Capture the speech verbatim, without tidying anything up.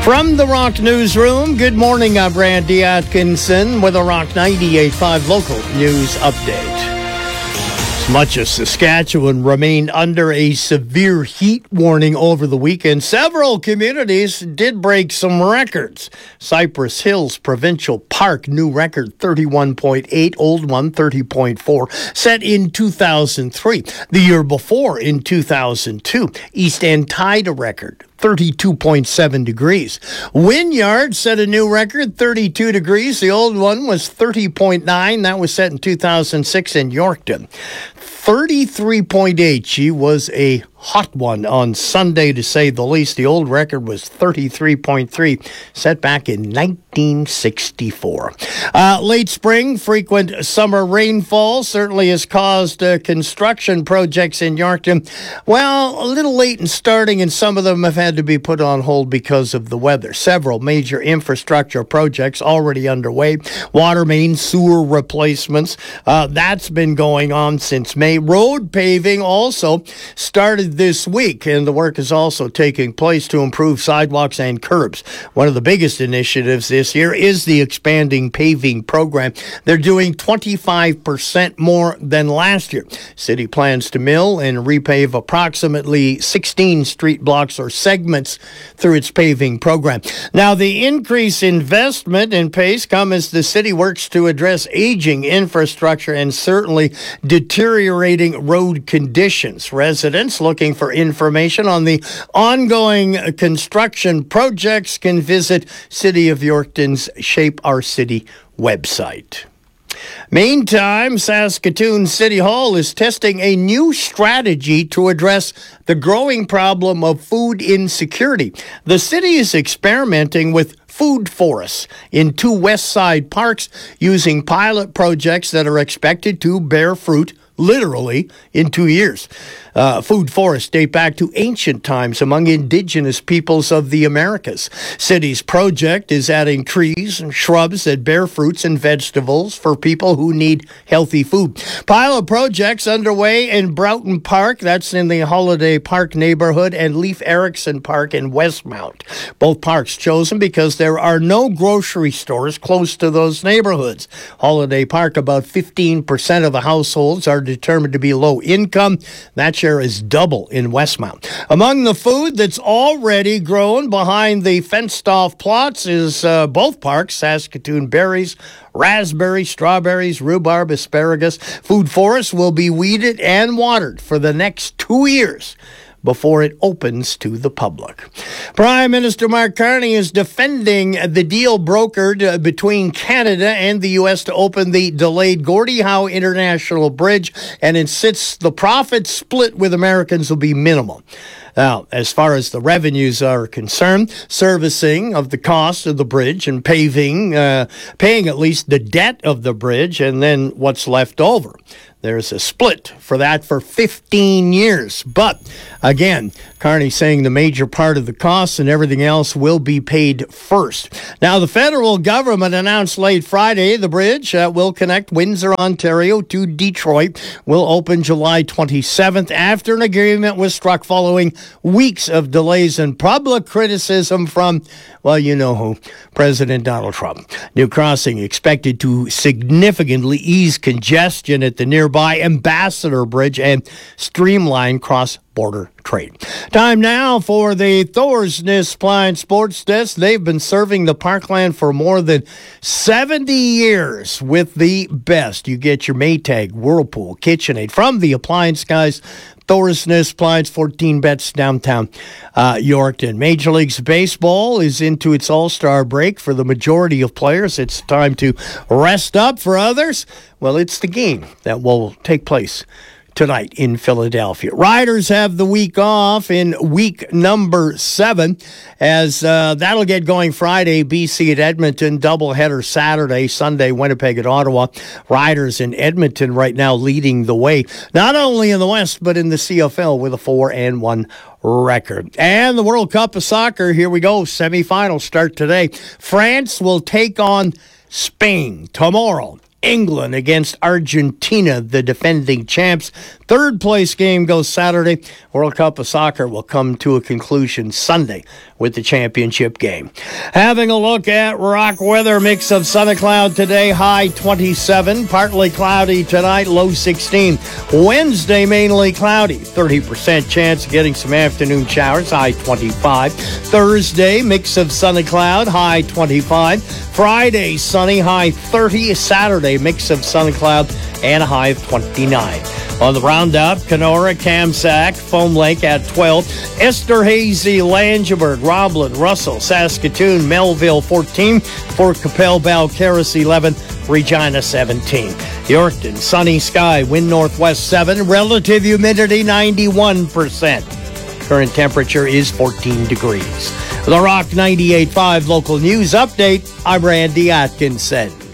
From the Rock Newsroom, good morning. I'm Randy Atkinson with a Rock ninety-eight point five local news update. Much of Saskatchewan remained under a severe heat warning over the weekend. Several communities did break some records. Cypress Hills Provincial Park, new record thirty-one point eight, old one thirty point four, set in two thousand three. The year before, in two thousand two, East End tied a record, thirty-two point seven degrees. Wynyard set a new record, thirty-two degrees. The old one was thirty point nine. That was set in two thousand six in Yorkton. thirty-three point eight. Gee, was a hot one on Sunday, to say the least. The old record was thirty-three point three, set back in nineteen sixty-four. Uh, late spring, frequent summer rainfall certainly has caused uh, construction projects in Yorkton, well, a little late in starting, and some of them have had to be put on hold because of the weather. Several major infrastructure projects already underway. Water main, sewer replacements, uh, that's been going on since May. Road paving also started this week, and the work is also taking place to improve sidewalks and curbs. One of the biggest initiatives this year is the expanding paving program. They're doing twenty-five percent more than last year. City plans to mill and repave approximately sixteen street blocks or segments through its paving program. Now, the increased investment and pace come as the city works to address aging infrastructure and certainly deteriorating road conditions. Residents looking for information on the ongoing construction projects can visit City of Yorkton's Shape Our City website. Meantime, Saskatoon City Hall is testing a new strategy to address the growing problem of food insecurity. The city is experimenting with food forests in two West Side parks using pilot projects that are expected to bear fruit literally in two years. Uh, food forests date back to ancient times among indigenous peoples of the Americas. City's project is adding trees and shrubs that bear fruits and vegetables for people who need healthy food. Pilot projects underway in Broughton Park, that's in the Holiday Park neighborhood, and Leif Erikson Park in Westmount. Both parks chosen because there are no grocery stores close to those neighborhoods. Holiday Park, about fifteen percent of the households are determined to be low income. That share is double in Westmount. Among the food that's already grown behind the fenced-off plots is uh, both parks, Saskatoon berries, raspberries, strawberries, rhubarb, asparagus. Food forests will be weeded and watered for the next two years before it opens to the public. Prime Minister Mark Carney is defending the deal brokered between Canada and the U S to open the delayed Gordie Howe International Bridge, and insists the profit split with Americans will be minimal. Now, as far as the revenues are concerned, servicing of the cost of the bridge and paving, uh, paying at least the debt of the bridge, and then what's left over. There's a split for that for fifteen years. But again, Carney saying the major part of the costs and everything else will be paid first. Now, the federal government announced late Friday the bridge uh, will connect Windsor, Ontario to Detroit, will open July twenty-seventh after an agreement was struck following weeks of delays and public criticism from, well, you know who, President Donald Trump. New crossing expected to significantly ease congestion at the nearby Ambassador Bridge and streamline cross-border trade. Time now for the Thorsness Pine Sports Desk. They've been serving the Parkland for more than seventy years with the best. You get your Maytag, Whirlpool, KitchenAid from the appliance guys. Thorsness Appliance, fourteen bets downtown uh, Yorkton. Major League Baseball is into its all-star break for the majority of players. It's time to rest up for others. Well, it's the game that will take place tonight in Philadelphia. Riders have the week off in week number seven, as uh, that'll get going Friday, B C at Edmonton, doubleheader Saturday, Sunday, Winnipeg at Ottawa. Riders in Edmonton right now leading the way, not only in the West, but in the C F L with a four and one record. And the World Cup of Soccer, here we go, semifinals start today. France will take on Spain tomorrow. England against Argentina, the defending champs. Third place game goes Saturday. World Cup of Soccer will come to a conclusion Sunday with the championship game. Having a look at rock weather, mix of sun and cloud today, high twenty-seven. Partly cloudy tonight, low sixteen. Wednesday, mainly cloudy. thirty percent chance of getting some afternoon showers, high twenty-five. Thursday, mix of sun and cloud, high twenty-five. Friday, sunny, high thirty. Saturday, mix of sun and cloud, and a high of twenty-nine. On the roundup, Kenora, Kamsack, Foam Lake at twelve, Esterhazy, Langeberg, Roblin, Russell, Saskatoon, Melville fourteen, Fort Capel, Balcarres eleven, Regina seventeen. Yorkton, sunny sky, wind northwest seven, relative humidity ninety-one percent. Current temperature is fourteen degrees. The Rock ninety-eight point five local news update, I'm Randy Atkinson.